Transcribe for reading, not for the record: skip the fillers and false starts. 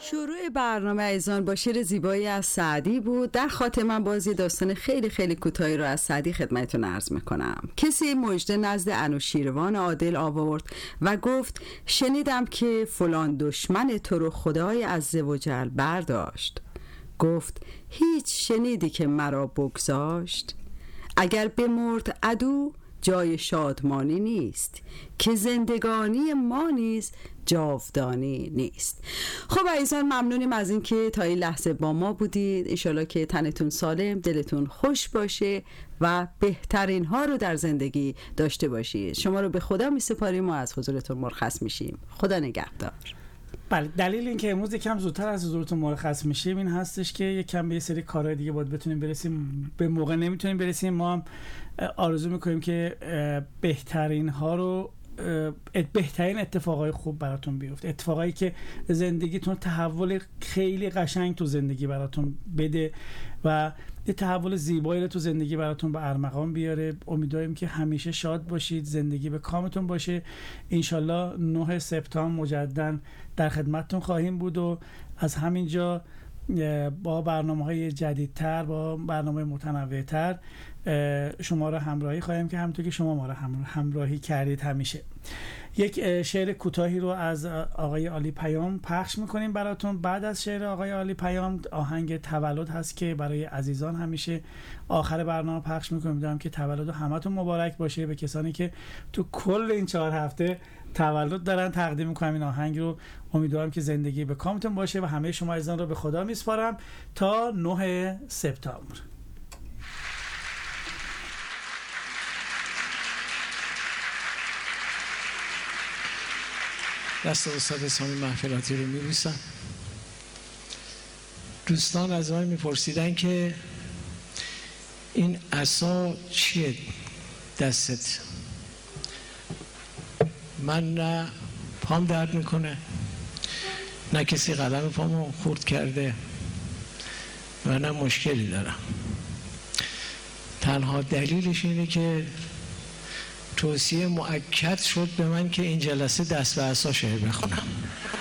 شروع برنامه ایزان با شعر زیبایی از سعدی بود. در خاتمه بازی داستان خیلی خیلی کوتاهی رو از سعدی خدمتتون عرض میکنم. کسی مژده نزد انوشیروان عادل آورد و گفت شنیدم که فلان دشمن تو رو خدای عزوجل برداشت. گفت هیچ شنیدی که مرا بگذاشت؟ اگر بمرد عدو جای شادمانی نیست، که زندگانی ما نیز جاودانی نیست. خب عزیزان، ممنونیم از این که تا این لحظه با ما بودید. انشالله که تنتون سالم، دلتون خوش باشه و بهترین ها رو در زندگی داشته باشید. شما رو به خدا می سپاریم و از حضورتون مرخص میشیم. خدا نگهدار. بله، دلیل این که امروز یکم زودتر از حضورتون مرخص میشیم این هستش که یکم به یه سری کارهای دیگه باید بتونیم برسیم، به موقع نمیتونیم برسیم. ما هم آرزو میکنیم که بهترین ها رو، بهترین اتفاقای خوب براتون بیفته، اتفاقایی که زندگیتون تحول خیلی قشنگ تو زندگی براتون بده و یه تحول زیبایی رو تو زندگی براتون به ارمغان بیاره. امیدواریم که همیشه شاد باشید، زندگی به کامتون باشه. انشالله 9 سپتامبر مجددا در خدمتتون خواهیم بود و از همینجا با برنامه‌های جدیدتر، با برنامه متنوع‌تر شما را همراهی خواهیم که همونطور که شما ما را همراهی کردید همیشه. یک شعر کوتاهی رو از آقای عالی پیام پخش میکنیم براتون. بعد از شعر آقای عالی پیام آهنگ تولد هست که برای عزیزان همیشه آخر برنامه پخش میکنیم. میدونم که تولد همتون مبارک باشه. به کسانی که تو کل این 4 هفته تولد دارن تقدیم میکنم این آهنگ رو. امیدوارم که زندگی به کامتون باشه و همه شما عزیزان رو به خدا میسپارم تا 9 سپتامبر. دست استاد سامی محفلاتی رو می‌بوسم. دوستان از من میپرسیدن که این عصا چیه دستت؟ من نه پام درد میکنه، نه کسی قلم پامو خورد کرده و نه مشکلی دارم. تنها دلیلش اینه که توصیه مؤکد شد به من که این جلسه دست به عصا شعر بخونم.